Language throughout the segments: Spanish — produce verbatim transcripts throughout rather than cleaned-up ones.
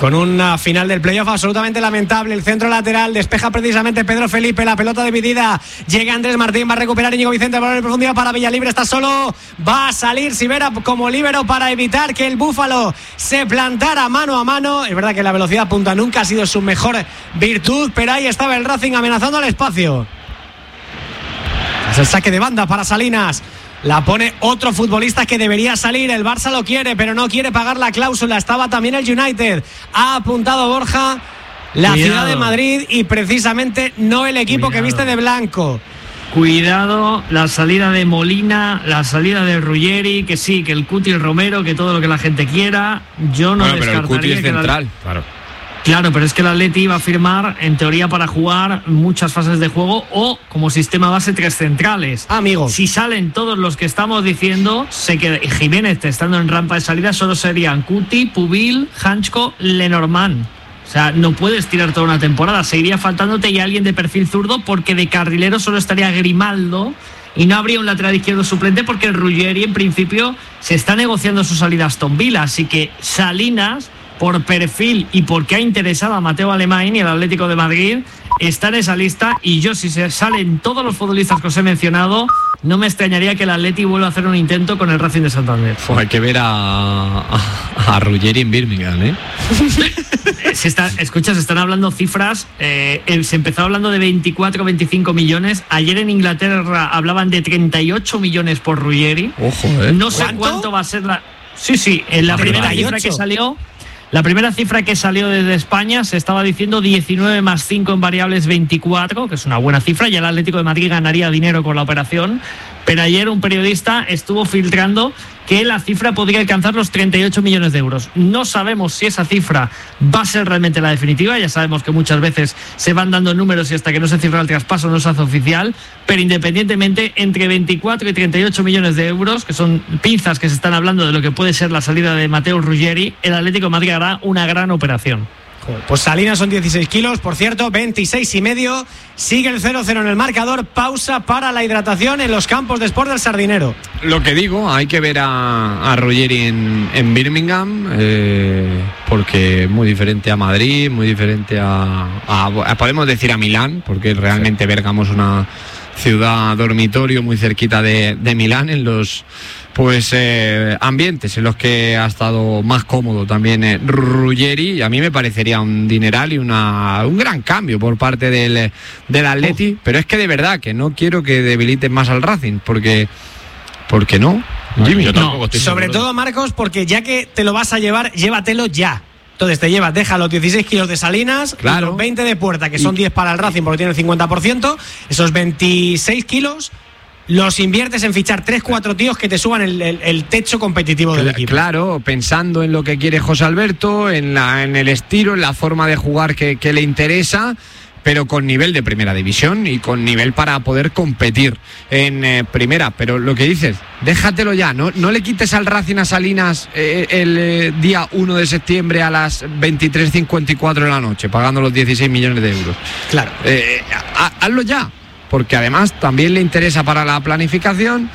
con una final del playoff absolutamente lamentable. El centro lateral despeja precisamente Pedro Felipe, la pelota dividida, llega Andrés Martín, va a recuperar Íñigo Vicente, balón en profundidad para Villalibre, está solo, va a salir Sivera como líbero para evitar que el Búfalo se plantara mano a mano. Es verdad que la velocidad punta nunca ha sido su mejor virtud, pero ahí estaba el Racing amenazando al espacio. Es el saque de banda para Salinas. La pone otro futbolista que debería salir. El Barça lo quiere, pero no quiere pagar la cláusula. Estaba también el United. Ha apuntado Borja la Cuidado. Ciudad de Madrid y precisamente no el equipo Cuidado. que viste de blanco. Cuidado, la salida de Molina, la salida de Ruggeri, que sí, que el Cuti, el Romero, que todo lo que la gente quiera. Yo no bueno, descartaría pero el Cuti es que central, la... claro. Claro, pero es que el Atleti iba a firmar, en teoría, para jugar muchas fases de juego o como sistema base tres centrales. Amigo. Si salen todos los que estamos diciendo, se queda Jiménez estando en rampa de salida, solo serían Cuti, Pubil, Hanchko, Lenormand. O sea, no puedes tirar toda una temporada. Seguiría faltándote ya alguien de perfil zurdo porque de carrilero solo estaría Grimaldo y no habría un lateral izquierdo suplente porque el Ruggeri, en principio, se está negociando su salida a Aston Villa. Así que Salinas, por perfil y porque ha interesado a Mateo Alemán y el Atlético de Madrid, está en esa lista. Y yo, si se salen todos los futbolistas que os he mencionado, no me extrañaría que el Atleti vuelva a hacer un intento con el Racing de Santander. Pues hay que ver a, a, a Ruggeri en Birmingham, ¿eh? Se está, escucha, se están hablando cifras. Eh, se empezó hablando de veinticuatro, veinticinco millones. Ayer en Inglaterra hablaban de treinta y ocho millones por Ruggeri. Ojo, ¿eh? No sé ¿Cuánto? cuánto va a ser la. Sí, sí, en la primera cifra que salió. La primera cifra que salió desde España se estaba diciendo diecinueve más cinco en variables, veinticuatro, que es una buena cifra, y el Atlético de Madrid ganaría dinero con la operación. Pero ayer un periodista estuvo filtrando que la cifra podría alcanzar los treinta y ocho millones de euros. No sabemos si esa cifra va a ser realmente la definitiva. Ya sabemos que muchas veces se van dando números y hasta que no se cierra el traspaso no se hace oficial. Pero independientemente, entre veinticuatro y treinta y ocho millones de euros, que son pinzas que se están hablando de lo que puede ser la salida de Mateo Ruggeri, el Atlético de Madrid hará una gran operación. Pues Salinas son dieciséis kilos, por cierto, veintiséis y medio. Sigue el cero cero en el marcador. Pausa para la hidratación en los campos de Sport del Sardinero. Lo que digo, hay que ver a, a Ruggeri en, en Birmingham, eh, porque es muy diferente a Madrid, muy diferente a, a, a podemos decir a Milán, porque realmente sí. Bérgamo es una ciudad dormitorio muy cerquita de, de Milán, en los pues eh, ambientes en los que ha estado más cómodo también eh, Ruggeri, y a mí me parecería un dineral y una un gran cambio por parte del, del Atleti, uh. pero es que de verdad que no quiero que debiliten más al Racing, porque porque no, Jimmy, yo tampoco estoy sobre seguro. Todo, Marcos, porque ya que te lo vas a llevar, llévatelo ya. Entonces te llevas, deja los dieciséis kilos de Salinas, claro, y los veinte de Puerta, que son diez para el Racing porque tiene el cincuenta por ciento, esos veintiséis kilos los inviertes en fichar tres cuatro tíos que te suban el, el, el techo competitivo del equipo. Claro, pensando en lo que quiere José Alberto, en, la, en el estilo, en la forma de jugar que, que le interesa, pero con nivel de primera división y con nivel para poder competir en eh, primera. Pero lo que dices, déjatelo ya, no, no le quites al Racing a Salinas eh, el eh, día uno de septiembre a las veintitrés cincuenta y cuatro de la noche, pagando los dieciséis millones de euros. Claro. Eh, hazlo ya, porque además también le interesa para la planificación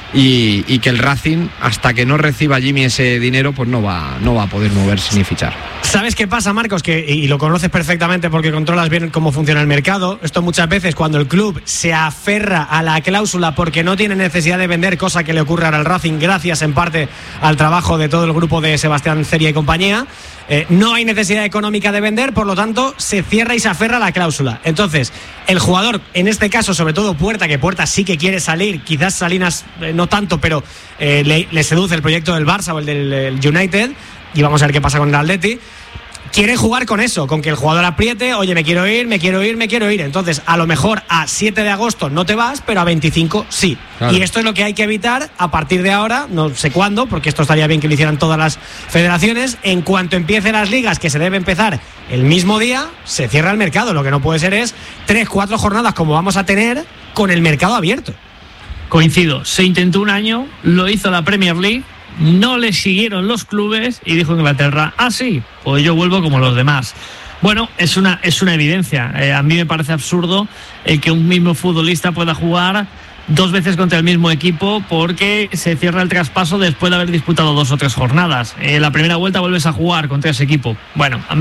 y, y que el Racing, hasta que no reciba Jimmy ese dinero, pues no va, no va a poder moverse ni fichar. ¿Sabes qué pasa, Marcos? Que, y lo conoces perfectamente porque controlas bien cómo funciona el mercado. Esto muchas veces cuando el club se aferra a la cláusula porque no tiene necesidad de vender, cosa que le ocurre ahora al Racing gracias en parte al trabajo de todo el grupo de Sebastián Ceria y compañía, eh, no hay necesidad económica de vender, por lo tanto se cierra y se aferra a la cláusula. Entonces, el jugador, en este caso sobre todo Puerta, que Puerta sí que quiere salir, quizás Salinas eh, no tanto, pero eh, le, le seduce el proyecto del Barça o el del el United, y vamos a ver qué pasa con el Atleti. Quiere jugar con eso, con que el jugador apriete, oye, me quiero ir, me quiero ir, me quiero ir. Entonces, a lo mejor a siete de agosto no te vas, pero a veinticinco sí. Claro. Y esto es lo que hay que evitar a partir de ahora, no sé cuándo, porque esto estaría bien que lo hicieran todas las federaciones. En cuanto empiecen las ligas, que se debe empezar el mismo día, se cierra el mercado. Lo que no puede ser es tres, cuatro jornadas como vamos a tener con el mercado abierto. Coincido, se intentó un año, lo hizo la Premier League, no le siguieron los clubes y dijo Inglaterra, ah sí, pues yo vuelvo como los demás. Bueno, es una, es una evidencia. Eh, a mí me parece absurdo el que un mismo futbolista pueda jugar dos veces contra el mismo equipo porque se cierra el traspaso después de haber disputado dos o tres jornadas. Eh, la primera vuelta vuelves a jugar contra ese equipo. Bueno, a mí